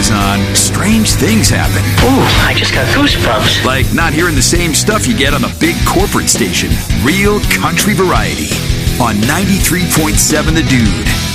is on, strange things happen. Ooh, I just got goosebumps. Like not hearing the same stuff you get on the big corporate station. Real country variety on 93.7 The Dude.